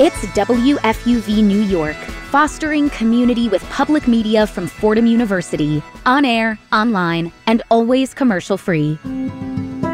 It's WFUV New York, fostering community with public media from Fordham University, on air, online, and always commercial-free.